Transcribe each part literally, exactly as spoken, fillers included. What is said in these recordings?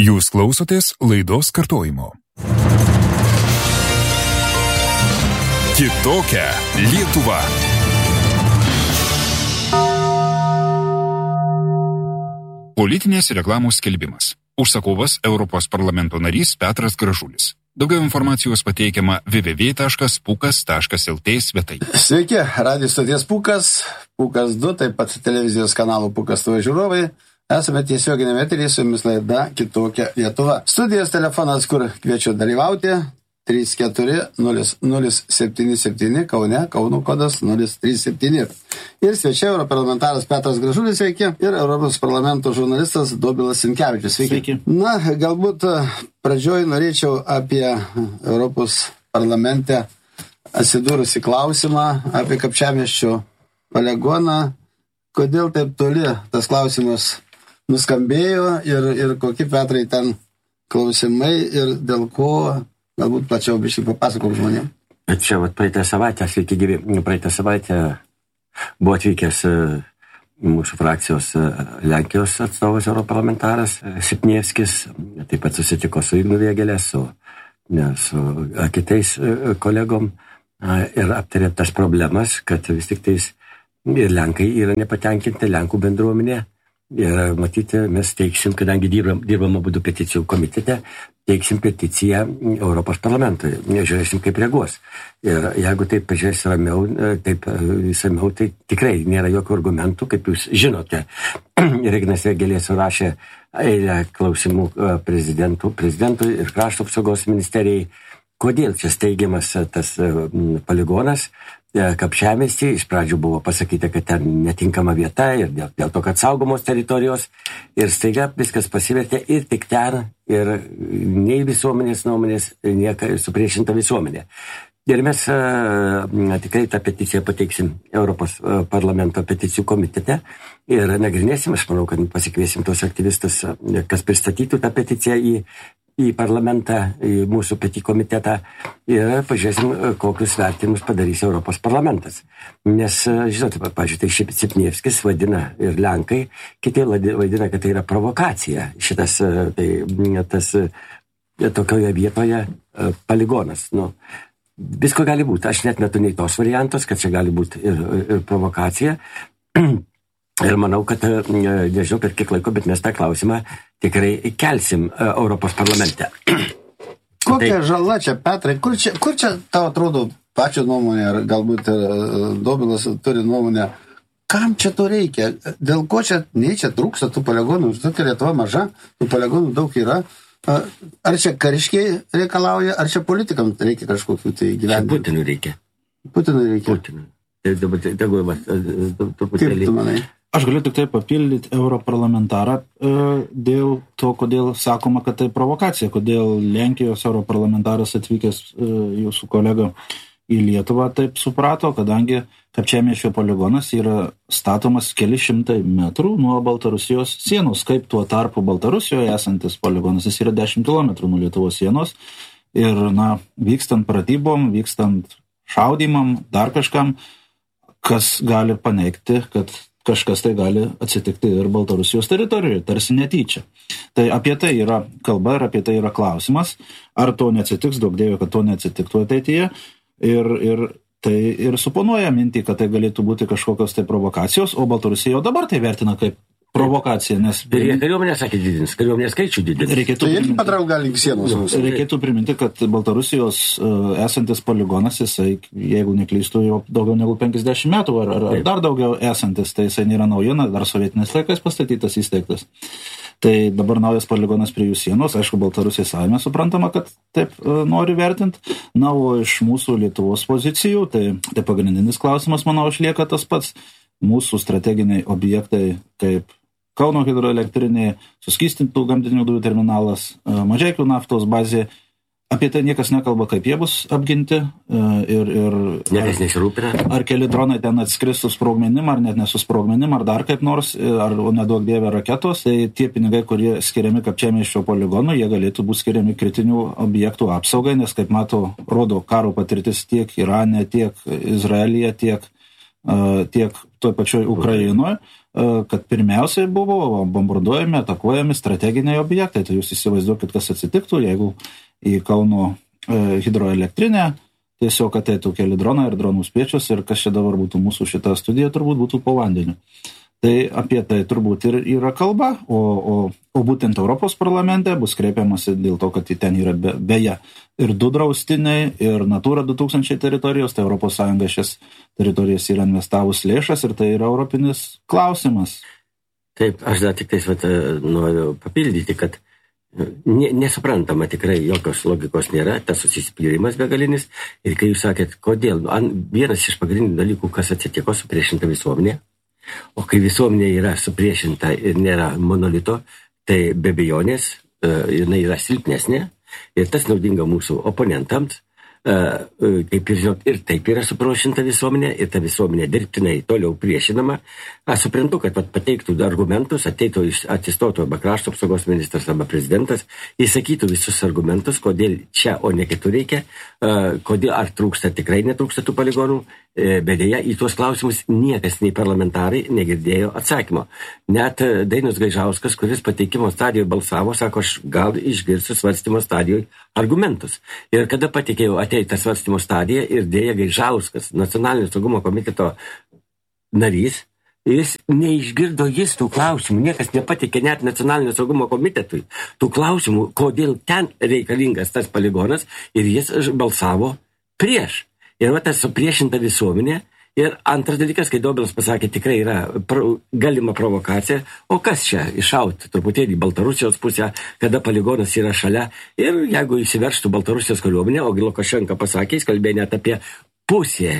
Jūs klausotės laidos kartojimo. Kitokia Lietuva. Politinės reklamos skelbimas. Užsakovas Europos parlamento narys Petras Gražulis. Daugiau informacijos pateikiama w w w taškas pukas taškas l t svetainėje. Sveiki, radijo stoties Pukas, Pukas du, taip pat televizijos kanalų Pukas du žiūrovai. Esame tiesioginėme eteryje, su jumis laida Kitokia Lietuva. Studijos telefonas, kur kviečiu dalyvauti, trys keturi nulis nulis septyni septyni, Kaune, Kauno kodas nulis trys septyni. Ir svečiai europarlamentaras Petras Gražulis, sveiki, ir Europos parlamento žurnalistas Dobilas Sinkevičius, sveiki. Sveiki. Na, galbūt pradžioj norėčiau apie Europos parlamente atsidūrusi klausimą apie Kapčiamiesčio poligoną. Kodėl taip toli tas klausimas nuskambėjo ir, ir kokie, Petrai, ten klausimai ir dėl ko, galbūt plačiau biškai papasakok žmonėm. Čia vat praeitą savaitę, sveiki gyvi, praeitą savaitę buvo atvykęs mūsų frakcijos Lenkijos atstovas europarlamentaras Sipnievskis, taip pat susitiko su Ignu Vėgėlė, su, ne, su kitais kolegom ir aptarė tas problemas, kad vis tik tais ir Lenkai yra nepatenkinti, Lenkų bendruomenė. Ir matyti, mes teiksim, kadangi dirbam, dirbam abudu peticijų komitete, teiksim peticiją Europos parlamentui. Žiūrėsim, kaip reaguos. Ir jeigu taip pažiūrės ramiau, taip visamiau, tai tikrai nėra jokių argumentų, kaip jūs žinote. Ignas Vėgėlė surašė eilę klausimų prezidentų, prezidentui ir krašto apsaugos ministerijai. Kodėl čia steigiamas tas poligonas Kapčiamiesty? Iš pradžių buvo pasakyta, kad ten netinkama vieta ir dėl, dėl to, kad saugomos teritorijos, ir staiga viskas pasivertė ir tik ten, ir nei visuomenės nuomonės, nieka supriešinta visuomenė. Ir mes a, tikrai tą peticiją pateiksim Europos a, parlamento peticijų komitete ir nagrinėsim, aš manau, kad pasikviesim tos aktyvistus, kas pristatytų tą peticiją į į parlamentą, į mūsų petį komitetą ir pažiūrėsim, kokius vertinimus padarys Europos parlamentas. Nes, žinote, pavyzdžiui, tai Sipnievskis vadina ir Lenkai, kiti vadina, kad tai yra provokacija, šitas tai, tas tokioje vietoje poligonas. Nu, visko gali būti, aš net metu nei tos variantos, kad čia gali būti ir, ir provokacija. Ir manau, kad, nežinau per kiek laiko, bet mes tą klausimą tikrai kelsim Europos parlamente. Kokia tai žala čia, Petrai? Kur čia, kur čia tau atrodo pačio nuomonė, ar galbūt Dobilas turi nuomonę, kam čia to reikia? Dėl ko čia, nei čia trūksta tų poligonų? Tokia Lietuva maža, tų poligonų daug yra. Ar čia kariškiai reikalauja, ar čia politikams reikia kažkokių tai gyvenimų? Putinui reikia. Putinui reikia. Putinui. Tai dabar, tegu, Kaip tu manai? Aš galiu tik tai papildyti europarlamentarą e, dėl to, kodėl sakoma, kad tai provokacija, kodėl Lenkijos europarlamentaras atvykęs e, jūsų kolega į Lietuvą taip suprato, kadangi Kapčiamiesčio poligonas yra statomas keli šimtai metrų nuo Baltarusijos sienos, kaip tuo tarpu Baltarusijoje esantis poligonas, jis yra dešimt kilometrų nuo Lietuvos sienos ir, na, vykstant pratybom, vykstant šaudymam, dar kažkam, kas gali paneigti, kad kažkas tai gali atsitikti ir Baltarusijos teritorijoje, tarsi netyčia. Tai apie tai yra kalba ir apie tai yra klausimas, ar to neatsitiks, daug dievo, kad to neatsitiktų ateityje. Ir, ir tai ir suponuoja mintį, kad tai galėtų būti kažkokios tai provokacijos, o Baltarusija jau dabar tai vertina kaip provokacija, nes... Ir jie kariuomenė sakė didins, kariuomenė skaičių didins. Reikėtų tai priminti, patrauk gali sienos mūsų. Reikėtų priminti, kad Baltarusijos uh, esantis poligonas, jisai, jeigu neklystu, jau daugiau negu penkiasdešimt metų, ar, ar, ar dar daugiau esantis, tai jisai nėra naujiena, dar sovietinės laikais pastatytas, įsteigtas. Tai dabar naujas poligonas prie jų sienos, aišku, Baltarusija savime suprantama, kad taip uh, nori vertinti. Na, o iš mūsų Lietuvos pozicijų, tai, tai pagrindinis klausimas, manau, išlieka tas pats. Mūsų strateginiai objektai, kaip Kauno hidroelektrinė, suskystintų gamtinių dujų terminalas, Mažeikių naftos bazė. Apie tai niekas nekalba, kaip jie bus apginti. Ir, ir niekas nesirūpina. Ar keli dronai ten atskris su sprogmenim, ar net nesu sprogmenim, ar dar kaip nors, ar neduok dievė raketos. Tai tie pinigai, kurie skiriami Kapčiamiesčio poligonui, jie galėtų būti skiriami kritinių objektų apsaugai, nes, kaip mato, rodo karo patirtis tiek Irane, tiek Izraelyje, tiek, tiek toj pačioj Ukrainoje. kad pirmiausiai buvo bombarduojami, atakuojami strateginiai objektai. Tai jūs įsivaizduokit, kas atsitiktų, jeigu į Kauno hidroelektrinę tiesiog ateitų keli dronai ir dronų spiečius ir kas čia dabar būtų mūsų šita studija, turbūt būtų po vandeniu. Tai apie tai turbūt ir yra kalba, o, o, o būtent Europos parlamente bus kreipiamasi dėl to, kad ten yra be, beje ir du draustiniai, ir Natura du tūkstančiai teritorijos, tai Europos Sąjunga šias teritorijas yra investavus lėšas ir tai yra europinis klausimas. Taip, aš dar tik tais vat, noriu papildyti, kad nesuprantama tikrai, jokios logikos nėra, tas susipyrimas begalinis. Ir kai jūs sakėt, kodėl, vienas iš pagrindinių dalykų, kas atsitiko, supriešinta visuomenė, o kai visuomenė yra supriešinta ir nėra monolito, tai be abejonės jinai yra silpnesnė ir tas naudinga mūsų oponentams. Kaip ir žinot, ir taip yra supriešinta visuomenė ir ta visuomenė dirbtinai toliau priešinama. Aš suprantu, kad pat pateiktų argumentus, ateitų, atsistotų arba krašto apsaugos ministras arba prezidentas, įsakytų visus argumentus, kodėl čia, o ne kitur reikia, kodėl ar trūksta, tikrai netrūksta tų poligonų, bet dėja į tuos klausimus niekas, nei parlamentarai, negirdėjo atsakymo. Net Dainius Gaižauskas, kuris pateikimo stadijoje balsavo, sako, aš gal išgirsiu svarstymo stadijoje argumentus. Ir kada patikėjau ateitą svarstymo stadiją ir dėja Gaižauskas, Nacionalinio saugumo komiteto narys, jis neišgirdo jis tų klausimų, niekas nepatikė net Nacionalinio saugumo komitetui tų klausimų, kodėl ten reikalingas tas poligonas ir jis balsavo prieš. Ir va tas supriešinta visuomenė. Ir antras dalykas, kai Dobilas pasakė, tikrai yra pro, galima provokacija, o kas čia iššauti truputėlį Baltarusijos pusę, kada poligonas yra šalia. Ir jeigu įsiverštų Baltarusijos kariuomenė, o Lukašenka pasakė, jis kalbėjo net apie pusė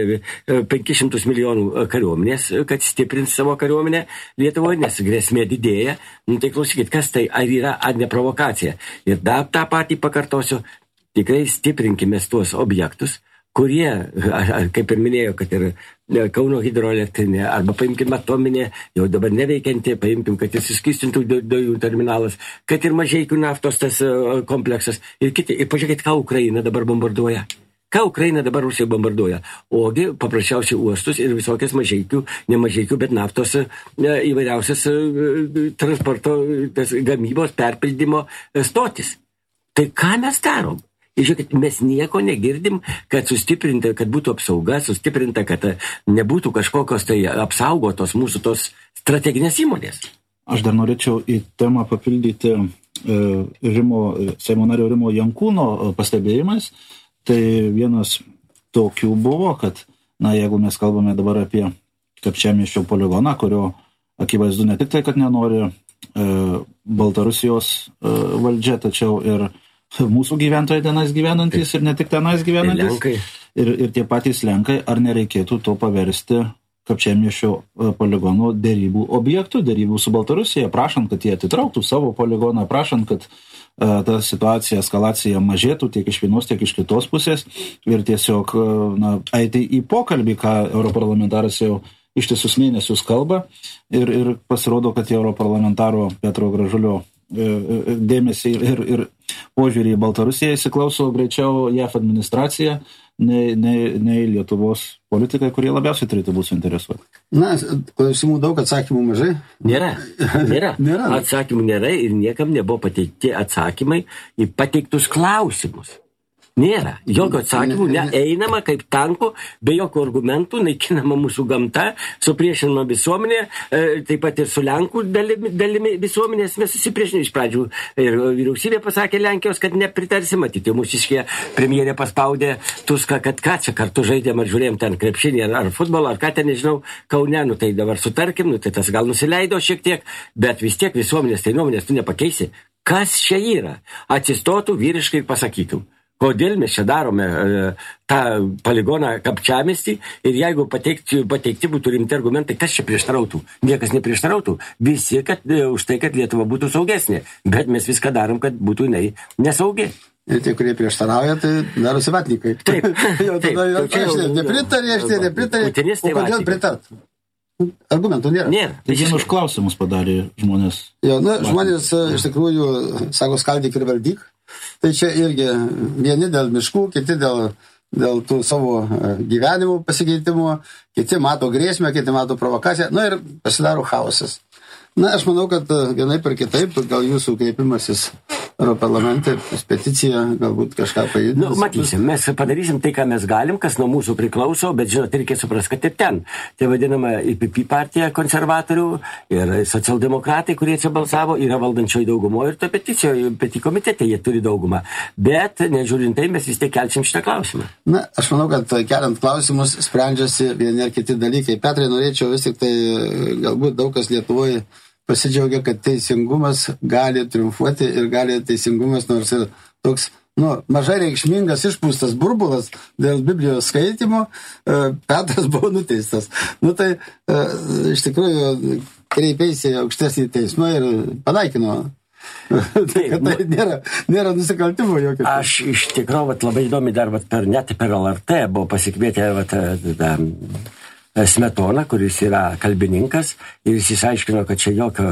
penkis šimtus milijonų kariuomenės, kad stiprins savo kariuomenę Lietuvoje, nes grėsmė didėja. Nu, tai klausykit, kas tai, ar yra, ar ne provokacija. Ir dar tą patį pakartosiu, tikrai stiprinkime tuos objektus, kurie, kaip ir minėjo, kad ir Kauno hidroelektrinė, arba paimkim atominė, jau dabar neveikianti, paimkim, kad ir suskystintų dujų terminalas, kad ir Mažeikių naftos tas kompleksas ir kiti. Ir pažiūrėkit, ką Ukraina dabar bombarduoja. Ką Ukraina dabar Rusija bombarduoja? Ogi paprasčiausiai uostus ir visokias Mažeikių, ne Mažeikių, bet naftos įvairiausias transporto, tas gamybos, perpildymo stotis. Tai ką mes darom? Ir žiūrėkit, mes nieko negirdim, kad sustiprinta, kad būtų apsauga, sustiprinta, kad nebūtų kažkokios tai apsaugotos mūsų tos strateginės įmonės. Aš dar norėčiau į temą papildyti e, Rimo, Seimo nario Rimo Jankūno pastebėjimais. Tai vienas tokių buvo, kad, na, jeigu mes kalbame dabar apie Kapčiamiesčio poligoną, kurio akivaizdu ne tik tai, kad nenori e, Baltarusijos e, valdžia, tačiau ir mūsų gyventojai tenais gyvenantys ir ne tik tenais gyvenantys. Ir, ir tie patys Lenkai, ar nereikėtų to paversti Kapčiamiesčio poligonų dėrybų objektų, dėrybų su Baltarusija, prašant, kad jie atitrauktų savo poligoną, prašant, kad uh, ta situacija, eskalacija mažėtų tiek iš vienos, tiek iš kitos pusės ir tiesiog na, eiti į pokalbį, ką europarlamentaras jau ištisus mėnesius kalba ir, ir pasirodo, kad europarlamentaro Petro Gražulio dėmesį ir, ir požiūrį į Baltarusiją įsiklauso greičiau J A F administracija, nei, nei, nei Lietuvos politikai, kurie labiausiai turėtų būti suinteresuoti. Na, klausimų daug, atsakymų mažai. Nėra, nėra. nėra. Atsakymų nėra ir niekam nebuvo pateikti atsakymai į pateiktus klausimus. Nėra. Jokio atsakymų, neeinama kaip tanko, be jokių argumentų, naikinama mūsų gamta, supriešinama visuomenė, e, taip pat ir su Lenkų dalimi, dalimi visuomenės mes susipriešiname iš pradžių. Ir vyriausybė pasakė Lenkijos, kad nepritarsi, matyti, mūsiškė premjerė paspaudė Tuską, kad ką čia kartu žaidėm ar žiūrėjom ten krepšinį ar, ar futbolą, ar ką ten, nežinau, Kaune, nu tai dabar sutarkim, nu tai tas gal nusileido šiek tiek, bet vis tiek visuomenės tai nuomonės tu nepakeisi. Kas čia yra? Atsistotų vyriškai ir pasakytų. Kodėl mes čia darome e, tą poligoną Kapčiamiestį ir jeigu pateikti, pateikti būtų rimti argumentai, kas čia prieštarautų? Niekas neprieštarautų. Visi, kad e, už tai, kad Lietuva būtų saugesnė. Bet mes viską darom, kad būtų jinai nesaugi. Ir tie, kurie prieštarauja, tai darosi vatnikai. Taip. Jau tada jau nepritarė, aš tai nepritarė. O kodėl pritart? Argumentų nėra. Nėra. Tai vien už klausimus padarė žmonės. Jo, nu, žmonės iš tikrųjų, sako, skaldyk ir valdyk. Tai čia irgi vieni dėl miškų, kiti dėl dėl tų savo gyvenimų pasikeitimo, kiti mato grėsmę, kiti mato provokaciją, nu ir pasidaro chaosas. Na, aš manau, kad vienaip ir kitaip, gal jūsų kreipimasis Europarlamente, peticija, galbūt kažką pajudins. Nu, matysim, mes padarysim tai, ką mes galim, kas nuo mūsų priklauso, bet žinot, reikia suprasti, kad ir ten. Tai vadinama I P P partija konservatorių ir socialdemokratai, kurie čia balsavo, yra valdančioji daugumo ir to peticijoje, peti komitete jie turi daugumą. Bet, nežiūrint tai, mes vis tiek kelsim šitą klausimą. Na, aš manau, kad keliant klausimus sprendžiasi vieni ar kiti dalykai. Petrai, norėčiau vis tik tai, galbūt daug kas Lietuvoje pasidžiaugia, kad teisingumas gali triumfuoti ir gali teisingumas, nors ir toks, nu, mažai reikšmingas išpūstas burbulas dėl Biblijos skaitimo, Petras buvo nuteistas. Nu, tai iš tikrųjų kreipėsi aukštesnį teismą ir panaikino. Tai, kad tai nėra, nėra nusikaltimo jokio. Aš iš tikrųjų vat, labai įdomi dar vat, per, net per L R T buvo pasikvietę vat, da, Smetona, kuris yra kalbininkas, ir jis išaiškino, kad čia jokio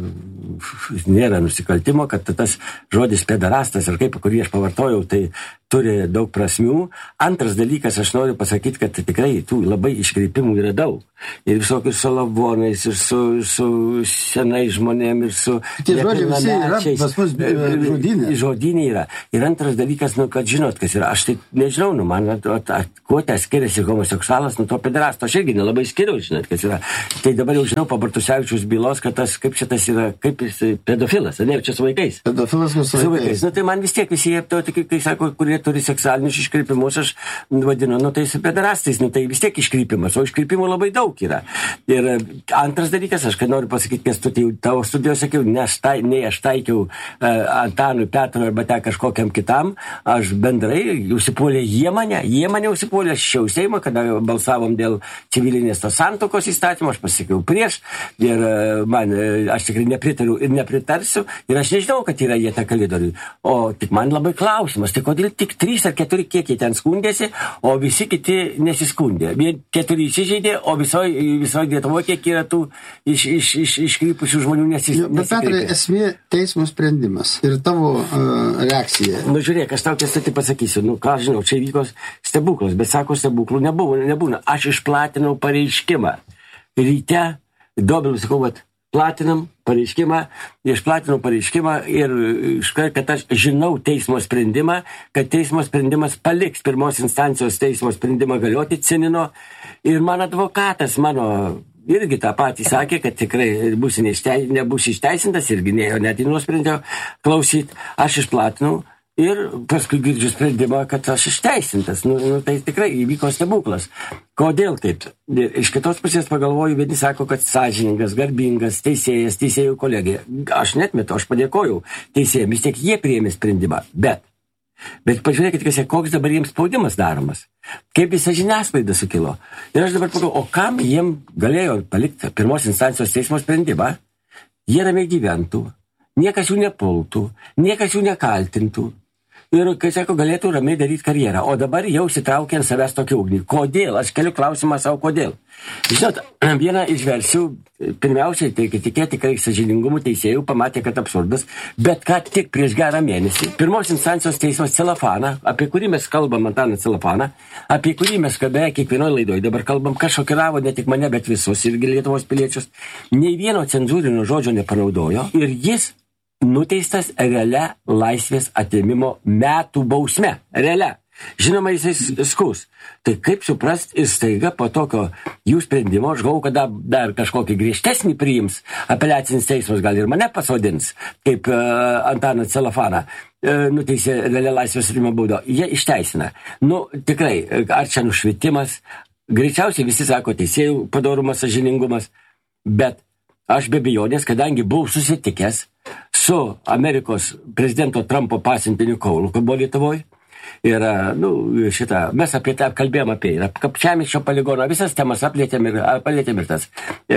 nėra nusikaltimo, kad tas žodis pederastas, ar kaip, kurį aš pavartojau, tai turi daug prasmių. Antras dalykas, aš noriu pasakyti, kad tikrai tų labai iškreipimų yra daug. Ir visokius su lavonais, ir su, su senai žmonėm, ir su nepilnamečiais. Pas mus žodynė. Žodynė yra. Ir antras dalykas, nu, kad žinot, kas yra. Aš tai nežinau, nu, man, at, at, kuo tai skiriasi homoseksualas nuo to pederasto. Aš irgi nelabai skiriu, žinot, kas yra. Tai dabar jau žinau, po Bartusevičiaus bylos, kad tas, kaip šitas yra, kaip jis pedofilas, ne, čia su vaikais. Pedofilas su vaikais. Su vaikais. Nu, tai man vis tiek visi, to, tai, kai sako, kurie turi seksualinius iškreipimus, aš vadinu, nu tai su pederastais, nu tai vis tiek iškreipimas, o iškreipimų labai daug yra. Ir antras dalykas, aš kai noriu pasakyti, nes tu tai tavo studijos sakiau, ne aš, tai, ne aš taikiau uh, Antanui, Petrui arba te kažkokiam kitam, aš bendrai užsipuolė jie mane, jie mane užsipuolė, aš šiau Seimą, kada balsavom dėl civilinės tos santokos įstatymo, aš pasakiau prieš ir uh, man, uh, aš tikrai nepritariu ir nepritarsiu ir aš nežinau, kad yra jie ta kalidoriui. O tik man labai klausimas, tai kodėl tik trys ar keturi kiekiai ten skundėsi, o visi kiti nesiskundė. Vien keturi įsižeidė, o visoje viso Lietuvoje kiek yra tų iš, iš, iš, iškrypusių žmonių nesis, nesikreipė. Bet Petrai, esmė teismo sprendimas ir tavo uh, reakcija. Nu žiūrėk, aš tau tiesą tai pasakysiu, nu ką žinau, čia įvyko stebuklas, bet sako, stebuklų nebuvo, nebūna. Aš išplatinau pareiškimą. Ryte, dobėliu, sakau, vat, platinam pareiškimą, išplatinau pareiškimą ir iškart, kad aš žinau teismo sprendimą, kad teismo sprendimas paliks pirmos instancijos teismo sprendimą galioti Cinino ir man advokatas mano irgi tą patį sakė, kad tikrai bus neištei, nebus išteisintas irgi neėjo net į nuosprendžio klausyt, aš išplatinau. Ir paskui girdžiu sprendimą, kad aš išteisintas. Nu, nu, tai tikrai įvyko stebuklas. Kodėl taip? Iš kitos pusės pagalvoju, vieni sako, kad sąžiningas, garbingas, teisėjas, teisėjų kolegija. Aš netmetu, aš padėkojau teisėjams, vis tiek jie priėmė sprendimą. Bet, bet pažiūrėkit, kas, koks dabar jiems spaudimas daromas. Kaip visa žiniasklaida sukilo. Ir aš dabar pagalvoju, o kam jiem galėjo palikti pirmos instancijos teismo sprendimą? Jie ramiai gyventų, niekas jų nepultų, niekas jų nekaltintų. Ir, kai sako, galėtų ramiai daryti karjerą. O dabar jau sitraukia ant savęs tokį ugnį. Kodėl? Aš keliu klausimą savo, kodėl. Žinot, vieną iš versijų, pirmiausiai, tai tikėti tikrai sąžiningumu teisėjų, pamatė, kad absurdas, bet ką tik prieš gerą mėnesį, pirmos instancijos teismas Celofaną, apie kurį mes kalbam, Antaną Celofaną, apie kurį mes beveik kiekvienoje laidoje dabar kalbam, kas šokiravo ne tik mane, bet visus irgi Lietuvos piliečius, nei vieno cenzūrinio žodžio nepanaudojo ir jis nuteistas realia laisvės atėmimo metų bausme. Realia. Žinoma, jisai skus. Tai kaip suprast ir staiga po tokio jų sprendimo, aš galvoju, kad dar, dar kažkokį griežtesnį priims, apeliacinis teismas gal ir mane pasodins, kaip uh, Antaną Celofaną, uh, nuteisė realia laisvės atėmimo baudą. Jie išteisina. Nu, tikrai, ar čia nušvitimas? Greičiausiai visi sako teisėjų padorumas, sąžiningumas, bet aš be abejonės, kadangi buvau susitikęs su Amerikos prezidento Trumpo pasiuntiniu Kaulu, kai buvo Lietuvoje. Ir, nu, šitą, mes apie tą kalbėjom apie ir Kapčiamiesčio poligoną, visas temas aplėtėm ir, palėtėm ir tas e,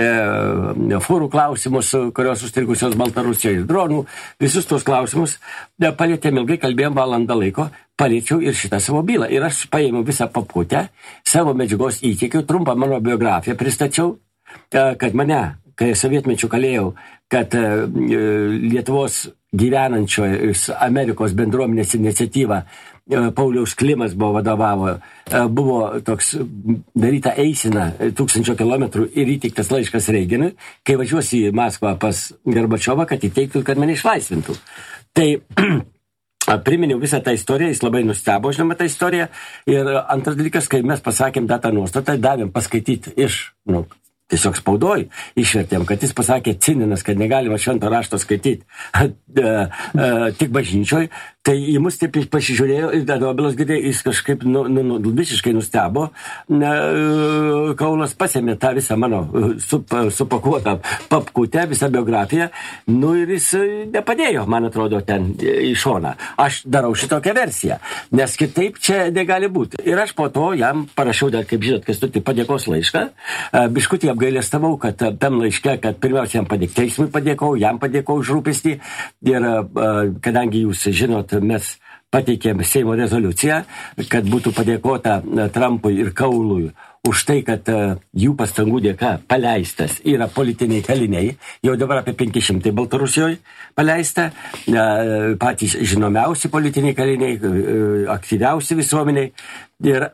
fūrų klausimus, kurios užstrigusios Baltarusijoje ir dronų, visus tos klausimus e, palėtėm ilgai, kalbėjom valandą laiko, palėčiau ir šitą savo bylą. Ir aš paėmiau visą paputę, savo medžiagos įteikiau, trumpą mano biografiją pristačiau, e, kad mane, kai sovietmečių kalėjau, kad Lietuvos gyvenančio Amerikos bendruomenės iniciatyva Pauliaus Klimas buvo vadovavo, buvo toks daryta eisena tūkstančio kilometrų ir įteiktas laiškas Reigenui, kai važiuosi į Maskvą pas Gorbačiovą, kad įteiktų, kad mane išlaisvintų. Tai priminiau visą tą istoriją, jis labai nustebo, žinoma, tą istoriją. Ir antras dalykas, kai mes pasakėm tą nuostatą, davėm paskaityti iš, nu, tiesiog spaudoj, išvertėm, kad jis pasakė cininas, kad negalima švento rašto skaityti tik bažnyčioj, tai į mus taip pasižiūrėjo ir Dobilas girdėjo, jis kažkaip nu, nu, nu, visiškai nustebo. Kaulas pasėmė tą visą mano sup, supakuotą papkutę, visą biografiją, nu ir jis nepadėjo, man atrodo, ten į šoną. Aš darau šitokią versiją, nes kitaip čia negali būti. Ir aš po to jam parašiau dar, kaip žinot, Kęstutį, padėkos laišką. Biškutį apgailėstavau, kad tam laiške, kad pirmiausia jam padėk, teismui padėkau, jam padėkau už rūpestį. Ir kadangi jūs žinot, mes pateikėm Seimo rezoliuciją, kad būtų padėkota Trumpui ir Kaului už tai, kad jų pastangų dėka paleistas yra politiniai kaliniai, jau dabar apie penki šimtai Baltarusijoje paleista, patys žinomiausi politiniai kaliniai, aktyviausi visuomeniai. Ir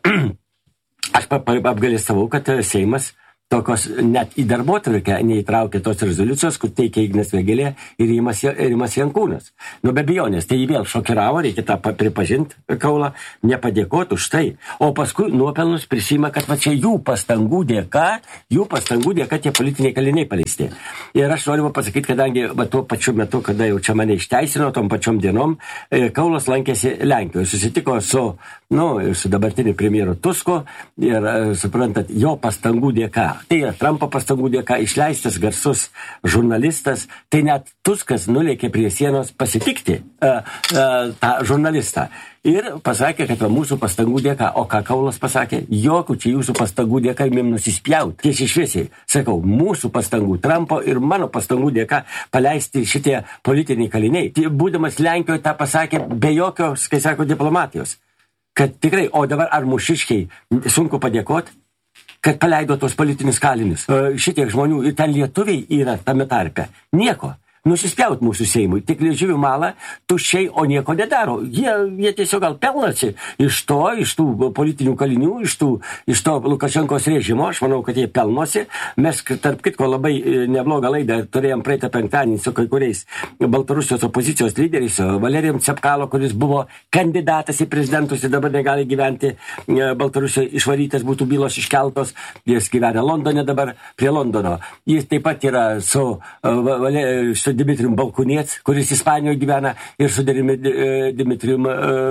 aš apgalėstavau, kad Seimas tokios net į darbotvarkę neįtraukė tos rezoliucijos, kur teikia Ignas Vėgėlė ir Rimas Jankūnas. Nu, be abejonės, tai jį vėl šokiravo, reikia tą pripažinti, Kaulą, nepadėkoti už tai. O paskui nuopelnus prisima, kad va čia jų pastangų dėka, jų pastangų dėka tie politiniai kaliniai paleisti. Ir aš noriu pasakyti, kadangi va, tuo pačiu metu, kada jau čia mane išteisino, tom pačiom dienom, Kaulas lankėsi Lenkijoje, susitiko su, nu, su dabartiniu premjeru Tusku ir, suprantat, jo pastangų dėka. Tai yra Trumpo pastangų dėka išleistas garsus žurnalistas, tai net Tuskas nulėkė prie sienos pasitikti uh, uh, tą žurnalistą. Ir pasakė, kad mūsų pastangų dėka, o ką Kaulas pasakė, jokių čia jūsų pastangų dėka įmėm nusispjaut. Tiesiai šviesiai, sakau, mūsų pastangų, Trumpo ir mano pastangų dėka paleisti šitie politiniai kaliniai. Tai būdamas Lenkijoje tą pasakė be jokios, kai sako, diplomatijos. Kad tikrai, o dabar ar mūšiškiai sunku padėkoti, kad paleido tos politinius kalinius. Šitiek žmonių, ir ten lietuviai yra tame tarpe. Nieko. Nusispjaut mūsų Seimui. Tik liežuvių malą tuščiai, o nieko nedaro. Jie, jie tiesiog gal pelnasi iš to, iš tų politinių kalinių, iš, tų, iš to Lukašenkos režimo. Aš manau, kad jie pelnosi. Mes, tarp kitko, labai neblogą laidą turėjom praeitą penktadienį su kai kuriais Baltarusijos opozicijos lyderiais, Valerijum Cepkalo, kuris buvo kandidatas į prezidentus ir dabar negali gyventi Baltarusijoje, išvarytas, būtų bylos iškeltos. Jis gyvena Londone dabar, prie Londono. Jis taip pat yra su Valerijum su Dimitrijum Balkūniec, kuris Ispanijoje gyvena, ir su Dimitrijum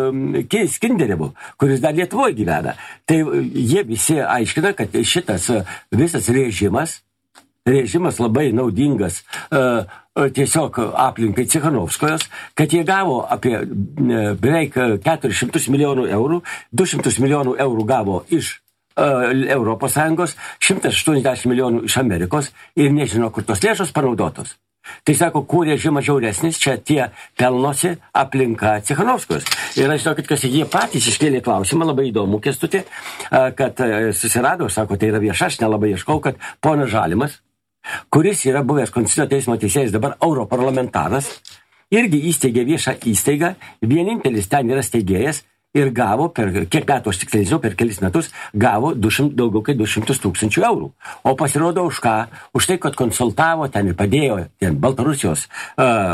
uh, Skinderevu, kuris dar Lietuvoje gyvena. Tai jie visi aiškina, kad šitas visas režimas, režimas labai naudingas uh, tiesiog aplinkai Cichanovskojos, kad jie gavo apie uh, beveik keturis šimtus milijonų eurų, du šimtus milijonų eurų gavo iš uh, Europos Sąjungos, šimtas aštuoniasdešimt milijonų iš Amerikos ir nežino, kur tos lėšos panaudotos. Tai sako, kuo režimas žiauresnis, čia tie pelnosi aplinka Cichanovskojos. Ir aš žinau, kad jie patys iškėlė klausimą, labai įdomu, Kęstuti, kad susirado, sako, tai yra vieša, aš nelabai ieškau, kad ponas Žalimas, kuris yra buvęs Konstitucinio teismo teisėjas, dabar europarlamentaras, irgi įsteigė viešą įstaigą, vienintelis ten yra steigėjas, ir gavo, per kiek metų, aš tik nežinau, per kelis metus, gavo du šimtus, daugiau kaip du šimtus tūkstančių eurų. O pasirodo už ką? Už tai, kad konsultavo ten ir padėjo ten Baltarusijos, uh,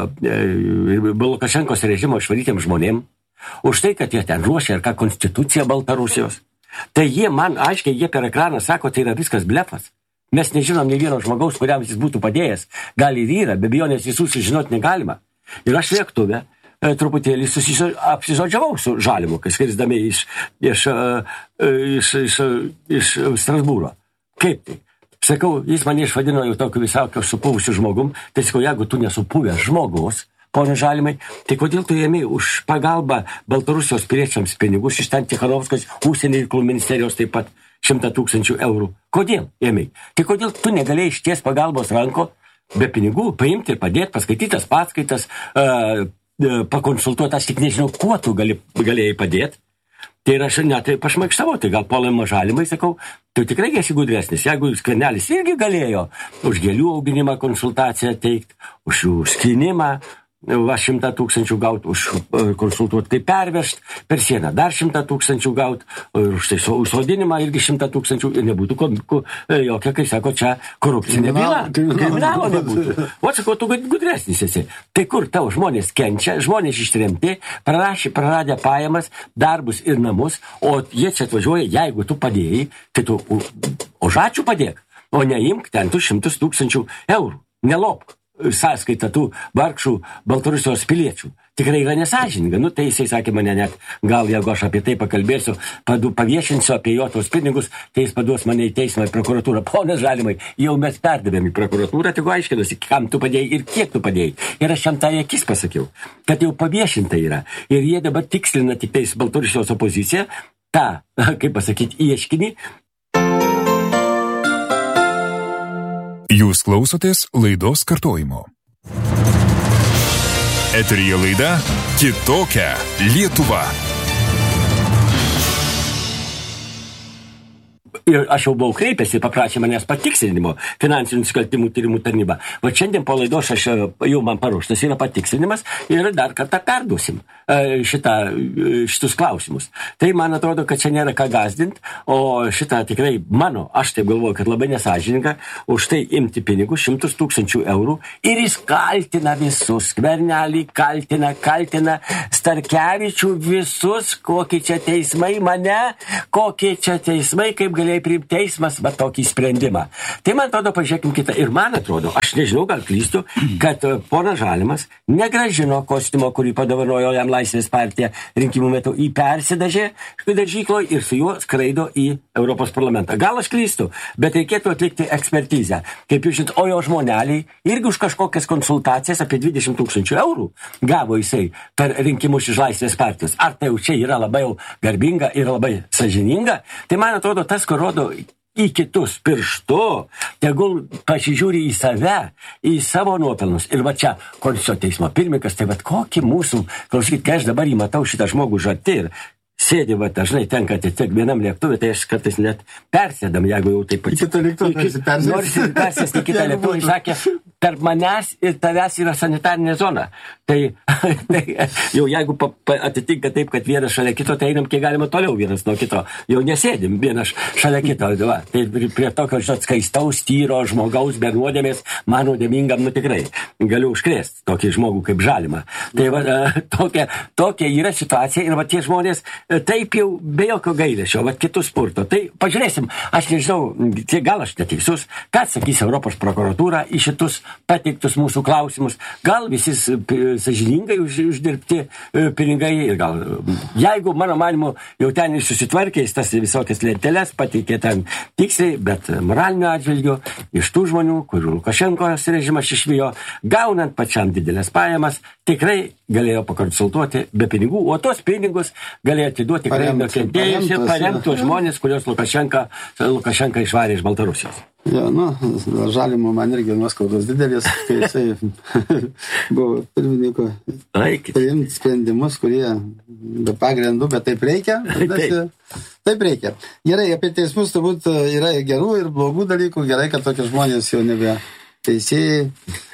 uh, Lukašenkos režimo išvarytiems žmonėm. Už tai, kad jie ten ruošia ir ką konstituciją Baltarusijos. Tai jie man, aiškiai, jie per ekraną sako, tai yra viskas blefas. Mes nežinom nei vieno žmogaus, kuriam jis būtų padėjęs. Gal ir yra, be abejonės visų sužinoti negalima. Ir aš lėktuve truputėlį apsižodžiavau su Žalimu, kai skrisdami iš, iš, iš, iš, iš Strasbūro. Kaip tai? Sakau, jis mane išvadino jau tokiu visokio supuvusiu žmogum, tai sakau, jeigu tu nesupuvęs žmogus, ponas Žalimai, tai kodėl tu ėmė už pagalbą Baltarusijos piliečiams pinigus iš ten Cichanovskos, užsienio reikalų ministerijos taip pat šimtą tūkstančių eurų? Kodėl ėmė? Tai kodėl tu negalėjai išties pagalbos ranko be pinigų paimti ir padėti, paskaitytas paskaitas, uh, pakonsultuoti, aš tik nežinau, kuo tu gali, galėjai padėti. Tai ir aš net pašmaikštavau, tai gal Polai Žalimai, sakau, tu tikrai esi gudresnis. Jeigu Skvernelis irgi galėjo už gėlių auginimą konsultaciją teikti, už jų skinimą, va šimtą tūkstančių gaut už konsultuoti, kaip pervežt per sieną, dar šimtą tūkstančių gaut, ir už tai sodinimą irgi šimtą tūkstančių, ir nebūtų ko, jokia, kai sako, čia korupcinė byla. Kriminalo nebūtų. O sakau, tu gudresnis esi. Tai kur tavo žmonės kenčia, žmonės ištremti, prarašė, praradę pajamas, darbus ir namus, o jie čia atvažiuoja, jeigu tu padėjai, tai tu už ačiū padėk, o neimk ten tu šimtus tūkstančių eurų. Nelopk sąskaitą tų vargšų Baltarusijos piliečių. Tikrai yra nesąžininga. Nu, tai jisai sakė mane net, gal jeigu aš apie tai pakalbėsiu, padu, paviešinsiu apie jo tos pinigus, tai jis paduos mane į teismą, į prokuratūrą. Ponas Žalimai, jau mes perdavėm į prokuratūrą, tik aiškinusi, kam tu padėjai ir kiek tu padėjai. Ir aš jam tą akis pasakiau, kad jau paviešinta yra. Ir jie dabar tikslina tik tais Baltarusijos opoziciją, tą, kaip pasakyti, ieškinį. Jūs klausotės laidos kartojimo. Eteryje laida Kitokia Lietuva. Ir aš jau buvau kreipęs ir paprašė manęs patikslinimo finansinių nusikaltimų tyrimų tarnybą. Va šiandien po laidos aš jau man paruoštas yra patikslinimas ir dar kartą perduosim šitą, šitus klausimus. Tai man atrodo, kad čia nėra ką gazdint, o šitą tikrai mano, aš taip galvoju, kad labai nesąžininga už tai imti pinigus, šimtus tūkstančių eurų ir jis kaltina visus, Skvernelį kaltina, kaltina Starkevičių visus, kokie čia teismai mane, kokie čia teismai, kaip galėjo priimti teismas, va tokį sprendimą. Tai man atrodo, pažiūrėkim kitą. Ir man atrodo, aš nežinau, gal klystu, kad ponas Žalimas negražino kostiumo, kurį padovanojo jam Laisvės partija rinkimų metu, į persidažė dažykloje ir su juo skraido į Europos parlamentą. Gal aš klystu, bet reikėtų atlikti ekspertizę. Kaip jūs žinot, o jo žmoneliai irgi už kažkokias konsultacijas apie dvidešimt tūkstančių eurų gavo jisai per rinkimus iš Laisvės partijos. Ar tai jau čia yra labai garbinga ir labai sąžininga? Tai man atrodo, tas, kur rodo į kitus pirštu, tegul pasižiūri į save, į savo nuopelnus. Ir va čia Konstitucinio teismo pirmininkas, tai va kokį mūsų, klausykit, kai aš dabar jį matau šitą žmogų žarti ir sėdi, va dažnai tenka tiek vienam lėktuvui, tai aš kartais net persėdam, jeigu jau taip pat. Kitą lėktuvą persėdam. Nors persėsti kitą lėktuvą, jis sakė, tarp manęs ir tavęs yra sanitarinė zona. Tai, tai jau jeigu pa, pa, atitinka taip, kad vienas šalia kito, tai einam kiek galima toliau vienas nuo kito. Jau nesėdim vienas šalia kito. Va. Tai prie tokio, žinot, skaistaus, tyro žmogaus be nuodėmės, man nuodėmingam, nu tikrai, galiu užkrėsti tokį žmogų kaip Žalimą. Tai va, tokia, tokia yra situacija ir va tie žmonės taip jau be jokio gailesčio, va kitus spurto. Tai pažiūrėsim, aš nežinau, tai gal aš neteisus, ką sakys Europos prokuratūra į šitus pateiktus mūsų klausimus. Gal visi sąžiningai už, uždirbti pinigai ir gal, jeigu mano manimu jau ten ir susitvarkė, jis tas visokias lenteles pateikė ten tiksliai, bet moralinio atžvilgiu iš tų žmonių, kurių Lukašenkos režimas išvijo, gaunant pačiam didelės pajamas, tikrai galėjo pakonsultuoti be pinigų, o tos pinigus galėjo atiduoti nukentėjus ir paremtų žmonės, kurios Lukašenka, Lukašenka išvarė iš Baltarusijos. Jo, nu, Žalimo man irgi nuoskaudos didelis, kai jisai buvo pirmininko priimti sprendimus, kurie be pagrindų, bet taip reikia. Taip. Taip reikia. Gerai, apie teismus turbūt yra gerų ir blogų dalykų, gerai, kad tokie žmonės jau nebe teisėjai,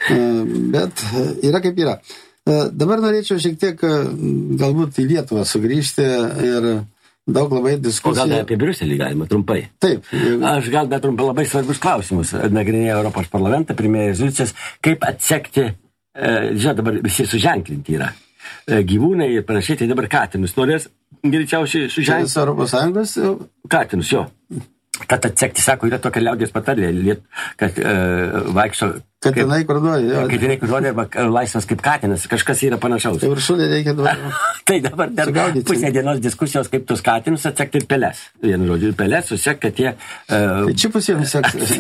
bet yra kaip yra. Dabar norėčiau šiek tiek galbūt į Lietuvą sugrįžti ir daug labai diskusijų. O gal apie Briuselį galima trumpai? Taip. Jeigu... Aš gal dar trumpai labai svarbus klausimus nagrinėja Europos parlamentą, primėja rezoliucijas, kaip atsekti, žinot, dabar visi suženklinti yra gyvūnai ir panašiai, tai dabar katinus norės greičiausiai suženklinti. Europos Sąjungos? Katinus, jo. Kad atsekti, sako, yra tokia liaudės patarlė, kad uh, vaikšto... Katinai kurduoja. Katinai kurduoja arba laisvas kaip katinas, kažkas yra panašaus. Tai viršūnė reikia dabar. Tai dabar dar sugaudyti. Pusė dienos diskusijos, kaip tus katinus atsekti ir peles. Vienu žodžiu, ir peles susek, kad jie... Uh... Tai čia pusė seks.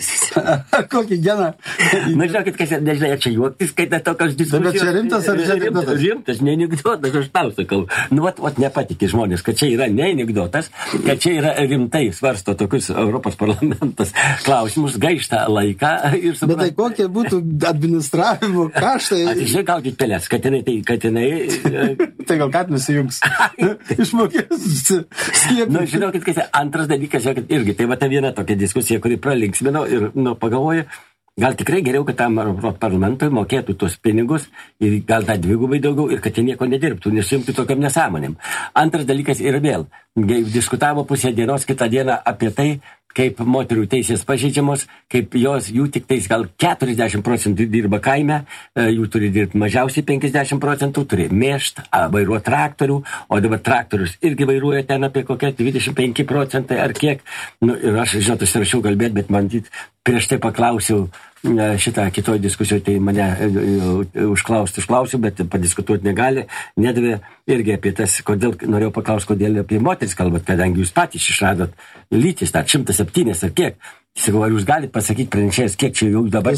Kokį geną? Na, žinokit, kas nežinai, čia juoktis, kai tai tokios diskusijos... Bet čia rimtas ar čia anekdotas? Rimtas, ne anekdotas, aš tau sakau. Nu, vat, vat nepatikė žmonės, kad čia yra ne anekdotas, kad čia yra rimtai svarsto tokius Europos parlamentas klausimus, gaišta laiką ir supranta. Bet tai kokie būtų administravimo kaštai? Atižiūrėk gaudyti pelės, katinai, tai katinai... Tai gal katinus įjungs. Išmokės skiepyti. Nu, žinokit, kad antras dalykas, žinokit, irgi, tai va ta viena tokia diskusija, kuri pralinksmino ir, nu, pagalvoju, gal tikrai geriau, kad tam parlamentui mokėtų tos pinigus ir gal dar dvigubai daugiau ir kad jie nieko nedirbtų, nesijungtų tokiam nesąmonėm. Antras dalykas ir vėl, diskutavo pusę dienos kitą dieną apie tai, kaip moterų teisės pažeidžiamos, kaip jos, jų tik tais gal keturiasdešimt procentų dirba kaime, jų turi dirbti mažiausiai penkiasdešimt procentų, turi mėšt, vairuoti traktorių, o dabar traktorius irgi vairuoja ten apie kokie dvidešimt penki procentai ar kiek. Nu, ir aš, žinot, aš rašiau kalbėti, bet man prieš tai paklausiau šitą kitoj diskusijoje, tai mane užklausti užklausiu, bet padiskutuoti negali, nedavė irgi apie tas, kodėl, norėjau paklausti, kodėl apie moteris kalbat, kadangi jūs patys išradot lytis, tą šimtas septynis ar kiek. Sakau, ar jūs galite pasakyti pranešėjas, kiek čia jau dabar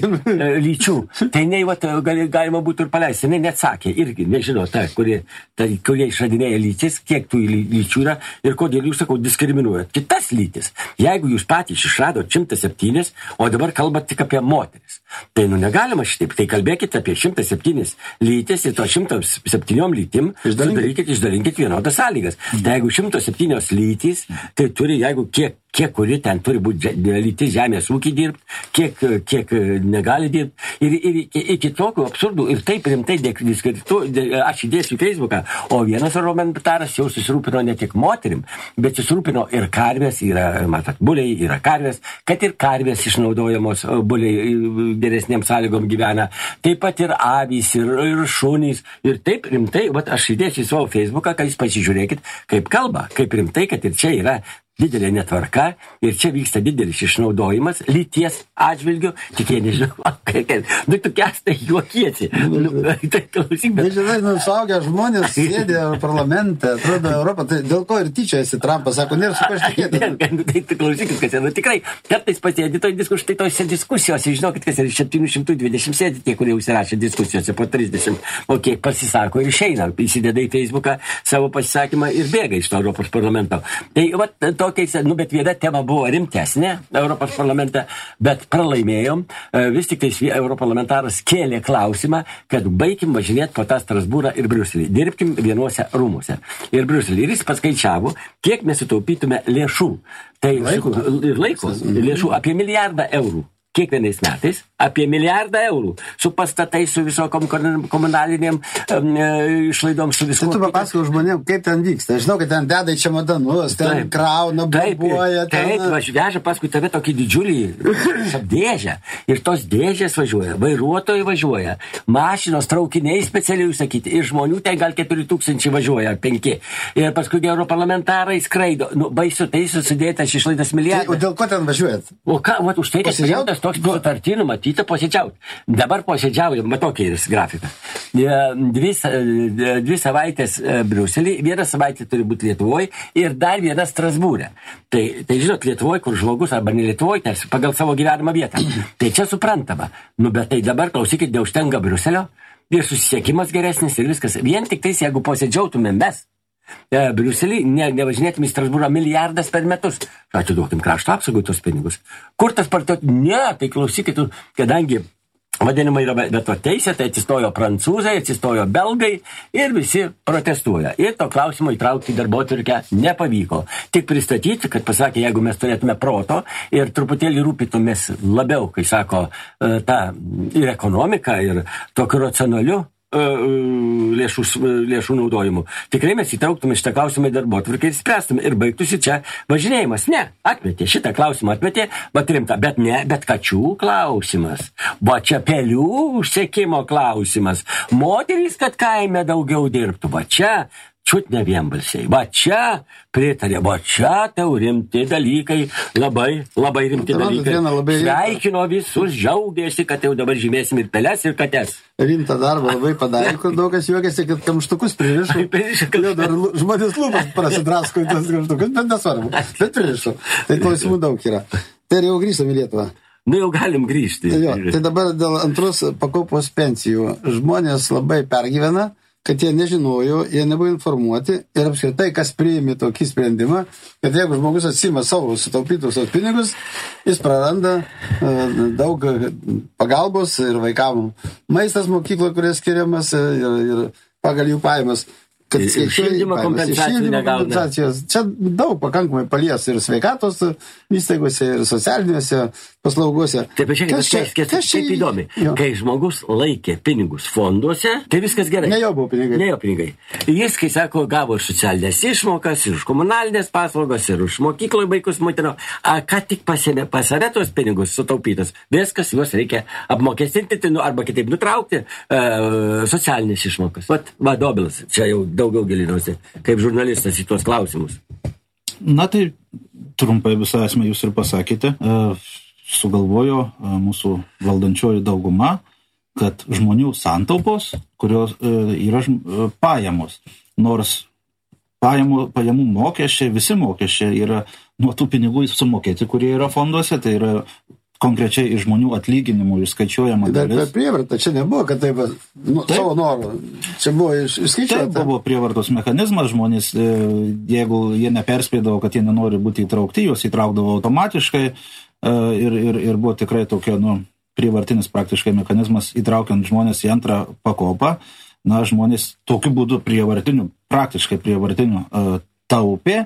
lyčių. Tai nei, vat, gali, galima būtų ir paleisti. Jis net sakė, irgi, nežinau, ta, kurie, ta, kurie išradinėja lytis, kiek tų lyčių yra ir kodėl jūs, sakau, diskriminuojat kitas lytis. Jeigu jūs patys išradot šimtas septynis, o dabar kalbat tik apie moteris. Tai nu negalima šitaip. Tai kalbėkite apie šimtas septynis lytis ir to šimtas septyniom lytim išdalinkit, išdalinkit vienodas sąlygas. Tai jeigu šimtas septynios lytis, tai turi, jeigu kiek kiek kuri ten turi būti lytis žemės ūkį dirbti, kiek, kiek negali dirbti. Ir, ir iki tokių absurdų ir taip rimtai diskredituoju, aš įdėsiu į Facebooką, o vienas parlamentaras jau susirūpino ne tik moterim, bet susirūpino ir karvės, yra, matot, buliai, yra karvės, kad ir karvės išnaudojamos, buliai geresnėm sąlygom gyvena, taip pat ir avys, ir, ir šunys, ir taip rimtai, vat aš įdėsiu į savo Facebooką, kad jūs pasižiūrėkit, kaip kalba, kaip rimtai, kad ir čia yra didelė netvarka ir čia vyksta didelis išnaudojimas lyties atžvilgiu, tik jie nežinau, kaip, nu tu kestai juokiesi. Nu, tai klausyk, bet... Nežinai, nu, suaugę žmonės sėdė parlamente, atrodo Europą, tai dėl ko ir tyčiojasi Trumpas, sako, nėra su kažtikėti. Tai tu klausykit, kas yra, nu tikrai, kartais pasėdė toj diskus, štai tose diskusijose, žinokit, kas yra septyni šimtai dvidešimt sėdi tie, kurie užsirašė diskusijose po trisdešimt, o kiek pasisako ir išeina, įsideda į Facebooką savo pasisakymą ir bėga iš to Europos parlamento. Tai, vat, to nu, bet viena tema buvo rimtesnė Europos parlamente, bet pralaimėjom. Vis tik tai europarlamentaras kėlė klausimą, kad baigim važinėti po tą Strasbūrą ir Briuselį. Dirbkim vienuose rūmuose. Ir Briuselį. Ir jis paskaičiavo, kiek mes sutaupytume lėšų. Tai laiko. Ir laiko. Lėšų apie milijardą eurų. Kiekvienais metais apie milijardą eurų su pastatais, su visokom komunalinėm um, išlaidom, su visom. Tai tu papasakau žmonėm, kaip ten vyksta. Aš žinau, kad ten deda į čemodanus, ten taip, krauna, bombuoja. Taip, ten... taip, veža paskui tave tokį didžiulį dėžę. Ir tos dėžės važiuoja, vairuotojai važiuoja, mašinos, traukiniai specialiai užsakyti. Ir žmonių ten gal keturi tūkstančiai važiuoja, penki. Ir paskui europarlamentarai skraido. Nu, baisu, tai susidėtas išlaidas milijardą. Tai, o dėl ko ten važiuojat? O ką, vat, už tai, kad toks sutartinių matyti posėdžiauti. Dabar posėdžiaujam, matokį ir grafiką. Dvi, dvi savaitės Briuselį, viena savaitė turi būti Lietuvoje ir dar viena Strasbūrė. Tai, tai žinot, Lietuvoje, kur žmogus, arba ne Lietuvoje, nes pagal savo gyvenamą vietą. Tai čia suprantama. Nu, bet tai dabar, klausykit, neužtenka Briuselio ir susisiekimas geresnis ir viskas. Vien tik tais, jeigu posėdžiautume mes, Briuselį, ne, nevažinėtum į Strasbūrą milijardas per metus. Atiduokim krašto apsaugui tos pinigus. Kur tas partijos? Ne, tai klausykit, kadangi vadinama yra veto teisė, tai atsistojo prancūzai, atsistojo belgai ir visi protestuoja. Ir to klausimo įtraukti į darbotvarkę nepavyko. Tik pristatyti, kad pasakė, jeigu mes turėtume proto ir truputėlį rūpytumės labiau, kai sako, ta ir ekonomika, ir tokiu racionaliu lėšų, lėšų naudojimu. Tikrai mes įtrauktume šitą klausimą į darbotvarkę ir spręstume ir baigtųsi čia važinėjimas. Ne, atmetė, šitą klausimą atmetė, bet rimta, bet ne, bet kačių klausimas. Va čia pelių užsekimo klausimas. Moterys, kad kaime daugiau dirbtų. Va čia čiut ne vienbalsiai. Va čia pritarė, va čia tau rimti dalykai, labai, labai rimti dalykai. Labai sveikino visus, džiaugiasi, kad jau dabar žymėsim ir peles, ir kates. Rimtą darbą labai padarė, kur daug kas juokiasi, kad kamštukus pririšo. Jau dar žmonės lūpas prasidrasko į tas kamštukus, bet nesvarbu. Bet pririšo. Tai klausimų daug yra. Tai jau grįžtam į Lietuvą. Nu jau galim grįžti. Tai, jo, tai dabar dėl antros pakopos pensijų žmonės labai pergyvena, kad jie nežinojo, jie nebuvo informuoti ir apskritai, kas priėmė tokį sprendimą, kad jeigu žmogus atsima savo sutaupytus pinigus, jis praranda uh, daug pagalbos ir vaikam maistas mokykloje, kuris skiriamas ir, ir pagal jų pajamas. Kad šildymo kompensacijos. Čia daug pakankamai palies ir sveikatos įstaigose, ir socialiniuose, paslaugose. Taip, žiūrėkit, kas čia, kas, kas čia kaip įdomi. Jo. Kai žmogus laikė pinigus fonduose, tai viskas gerai. Ne jo buvo pinigai. Ne jo pinigai. Jis, kai sako, gavo ir socialinės išmokas, ir už komunalinės paslaugas, ir už mokykloje vaikus maitino, a ką tik pasėmė pasare tos pinigus sutaupytas, viskas juos reikia apmokestinti, nu, arba kitaip nutraukti e, socialinės išmokas. Vat, va, Dobilas, čia jau daugiau gilinuosi, kaip žurnalistas į tuos klausimus. Na tai trumpai visą esmę jūs ir pasakėte. E, sugalvojo mūsų valdančioji dauguma, kad žmonių santaupos, kurios yra pajamos, nors pajamų, pajamų mokesčiai, visi mokesčiai yra nuo tų pinigų sumokėti, kurie yra fonduose, tai yra konkrečiai iš žmonių atlyginimų išskaičiuojama dalis. Bet prievarta, čia nebuvo, kad taip, nu, taip savo norų, čia buvo išskaičiuota. Taip buvo prievartos mechanizmas, žmonės, jeigu jie neperspėdavo, kad jie nenori būti įtraukti, juos įtraukdavo automatiškai ir, ir, ir buvo tikrai tokia, nu, prievartinis praktiškai mechanizmas įtraukiant žmonės į antrą pakopą. Na, žmonės tokiu būdu prievartiniu, praktiškai prievartiniu taupė,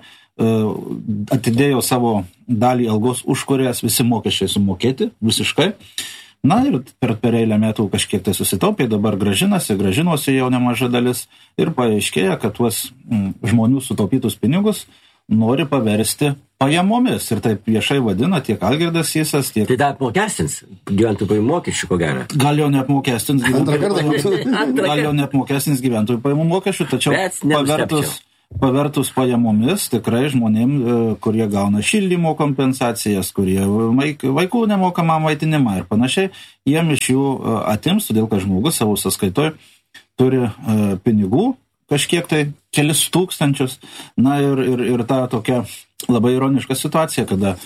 atidėjo savo dalį algos, už kurias visi mokesčiai sumokėti visiškai. Na ir per, per eilę metų kažkiek tai susitaupė, dabar gražinasi, gražinosi jau nemaža dalis ir paaiškėja, kad tuos mm, žmonių sutaupytus pinigus nori paversti pajamomis ir taip viešai vadina tiek Algirdas Sysas, tiek... Tai dar apmokestins gyventojų pajamų mokesčių, ko gero. Gal jau neapmokestins gyventojų, gal jau neapmokestins gyventojų pajamų mokesčių, tačiau pavertus... pavertus pajamomis tikrai žmonėm, kurie gauna šildymo kompensacijas, kurie vaikų nemokamą maitinimą ir panašiai, jiem iš jų atims, todėl kad žmogus savo sąskaitoje turi pinigų, kažkiek tai kelis tūkstančius. Na ir, ir, ir ta tokia labai ironiška situacija, kada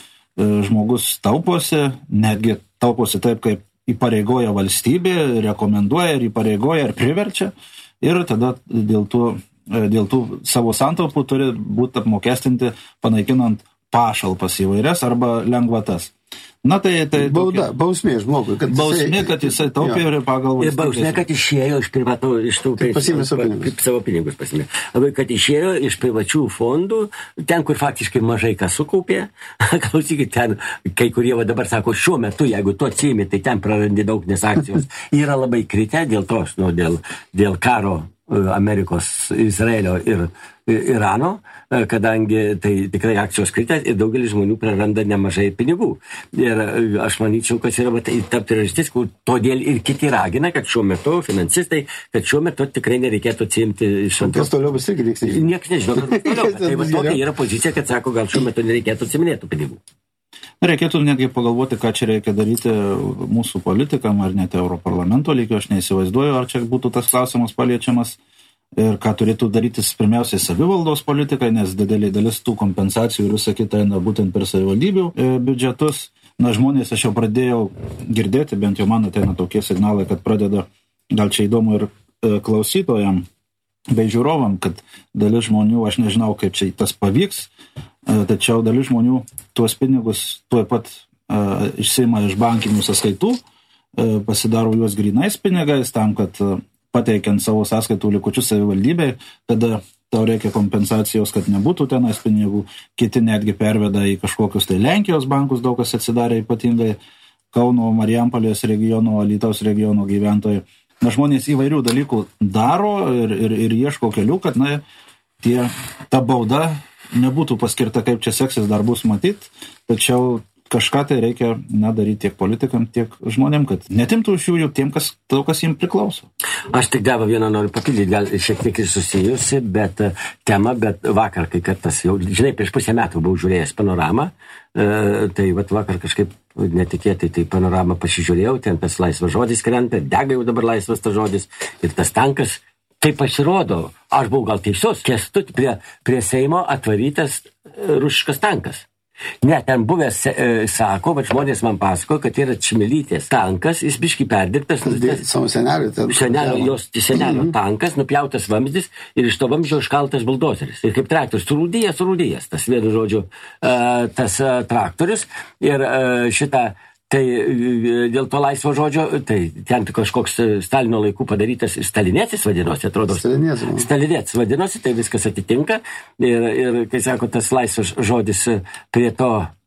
žmogus tauposi, netgi tauposi taip, kaip įpareigoja valstybė, rekomenduoja ir įpareigoja ir priverčia, ir tada dėl tų dėl tų savo santaupų turi būti apmokestinti, panaikinant pašalpas įvairias arba lengvatas. Na tai... tai Bauda, tokia, bausmė žmogui. Kad bausmė, kad jisai taupė ir pagal valstybės. Ir bausmė, kad išėjo iš privatų, iš tų pasimė savo pinigus. Kaip savo pinigus pasimė. Kad išėjo iš privačių fondų, ten, kur faktiškai mažai kas sukaupė. Klausykit, ten, kai kurie va dabar sako, šiuo metu, jeigu tu atsiimi, tai ten prarandi daug, nes akcijos yra labai kritę dėl tos, nu, dėl, dėl karo Amerikos, Izraelio ir Irano, kadangi tai tikrai akcijos kritę ir daugelis žmonių praranda nemažai pinigų. Ir aš manyčiau, kad yra tai ta priežastis, kur todėl ir kiti ragina, kad šiuo metu finansistai, kad šiuo metu tikrai nereikėtų atsiimti iš antros. Kas toliau bus irgi nežinau. Niekas nežino, kas toliau. Tai va tokia yra pozicija, kad sako, gal šiuo metu nereikėtų atsiminėtų pinigų. Reikėtų netgi pagalvoti, ką čia reikia daryti mūsų politikam ar net Europarlamento lygio, aš neįsivaizduoju, ar čia būtų tas klausimas paliečiamas ir ką turėtų daryti pirmiausiai savivaldos politikai, nes didelė dalis tų kompensacijų ir visą kitą eina būtent per savivaldybių e, biudžetus. Na, žmonės, aš jau pradėjau girdėti, bent jau man ateina tokie signalai, kad pradeda, gal čia įdomu ir e, klausytojam bei žiūrovam, kad dalis žmonių, aš nežinau, kaip čia tas pavyks, tačiau dalis žmonių tuos pinigus tuoj pat uh, išsiima iš bankinių sąskaitų, uh, pasidaro juos grynais pinigais tam, kad uh, pateikiant savo sąskaitų likučius savivaldybei, tada tau reikia kompensacijos, kad nebūtų tenais pinigų, kiti netgi perveda į kažkokius tai Lenkijos bankus, daug kas atsidarė ypatingai Kauno, Marijampolės regiono, Alytaus regiono gyventojai. Na, žmonės įvairių dalykų daro ir, ir, ir ieško kelių, kad na, tie, ta bauda nebūtų paskirta, kaip čia seksis, dar bus matyt, tačiau kažką tai reikia na, daryti tiek politikam, tiek žmonėm, kad netimtų iš jų tiem, kas, to, kas jiems priklauso. Aš tik davą vieną noriu papildyti, gal šiek tiek ir susijusi, bet tema, bet vakar, kai kartas jau, žinai, prieš pusę metų buvau žiūrėjęs panoramą, e, tai vat, vakar kažkaip netikėtai tai panoramą pasižiūrėjau, ten tas laisvas žodis krenta, dega jau dabar laisvas tas žodis ir tas tankas. Tai pasirodo, aš buvau gal teisus, Kęstuti prie, prie Seimo atvarytas rusiškas tankas. Ne, ten buvęs e, sako, bet žmonės man pasako, kad yra Čmilytės tankas, jis biškai perdirbtas. Savo senelio. Senelio, jos senelio mm-hmm. tankas, nupjautas vamzdis ir iš to vamzdžio iškaltas buldozeris. Ir kaip traktorius, surūdėjęs, surūdėjęs, tas vienu žodžiu, e, tas e, traktorius. Ir e, šitą Tai dėl to laisvo žodžio, tai ten kažkoks Stalino laikų padarytas Stalinėtis vadinosi, atrodo. Stalinėtis. Stalinėtis vadinosi, tai viskas atitinka. Ir, ir kai sako, tas laisvas žodis prie to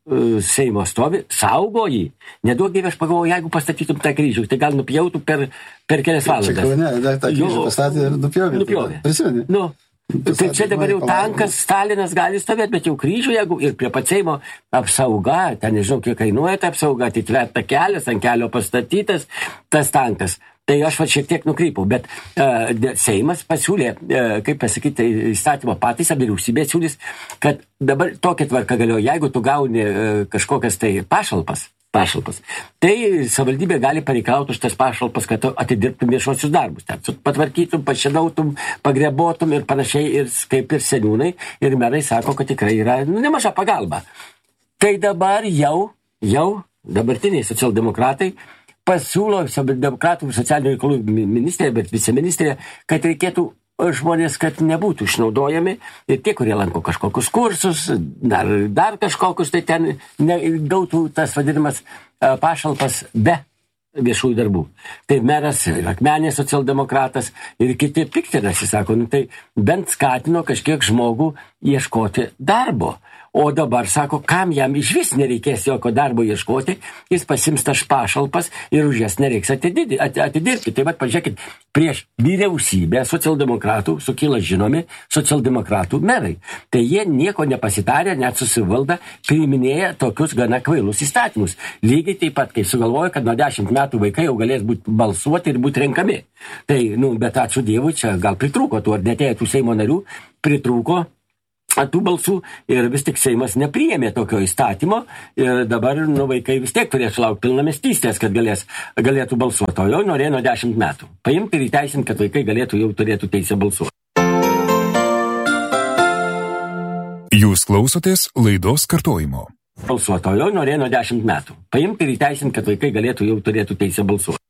Seimo stovi, saugo jį. Neduok dieve, aš pagalvoju, jeigu pastatytum tą kryžių, tai gal nupjautų per, per kelias valandas. Čia Kaune, dar tą kryžių pastatė ir nupjovė. Nupjovė. Prisimeni? Nu, tai čia dabar jau tankas, Stalinas gali stovėti, bet jau kryžių, jeigu ir prie pat Seimo apsauga, ten nežinau, kiek kainuoja ta apsauga, tai tverta kelias, ant kelio pastatytas tas tankas. Tai aš va šiek tiek nukrypau, bet uh, Seimas pasiūlė, uh, kaip pasakyti, įstatymo pataisą, vyriausybė siūlys, kad dabar tokia tvarka galioja, jeigu tu gauni uh, kažkokias tai pašalpas, pašalpas, tai savivaldybė gali pareikalauti už tas pašalpas, kad tu atidirbtum viešuosius darbus, ten patvarkytum, pašėdautum, pagrebotum ir panašiai, ir kaip ir seniūnai, ir merai sako, kad tikrai yra nu, nemaža pagalba. Tai dabar jau, jau dabartiniai socialdemokratai pasiūlo demokratų socialinių reikalų ministrė, bet viceministrė, kad reikėtų žmonės, kad nebūtų išnaudojami ir tie, kurie lanko kažkokius kursus, dar, dar kažkokius, tai ten ne, gautų tas vadinamas pašalpas be viešųjų darbų. Tai meras ir Akmenės socialdemokratas ir kiti piktinasi, sako, nu tai bent skatino kažkiek žmogų ieškoti darbo. O dabar sako, kam jam iš vis nereikės jokio darbo ieškoti, jis pasims tas pašalpas ir už jas nereiks atididi, atidirbti. Tai vat, pažiūrėkit, prieš vyriausybę socialdemokratų sukyla žinomi socialdemokratų merai. Tai jie nieko nepasitarė, net susivalda, priiminėja tokius gana kvailus įstatymus. Lygiai taip pat, kai sugalvoja, kad nuo dešimt metų vaikai jau galės būti balsuoti ir būti renkami. Tai, nu, bet ačiū Dievui, čia gal pritrūko tų ar netėjo tų Seimo narių, pritrūko tų balsų ir vis tik Seimas nepriėmė tokio įstatymo ir dabar nu, vaikai vis tiek turės sulaukti pilnamestystės, kad galės, galėtų balsuoti, o jau norėjo nuo dešimt metų. Paimti ir įteisinti, kad vaikai galėtų jau turėtų teisę balsuoti. Jūs klausotės laidos kartojimo. Balsuoti, o jau norėjo nuo dešimt metų. Paimti ir įteisinti, kad vaikai galėtų jau turėtų teisę balsuoti.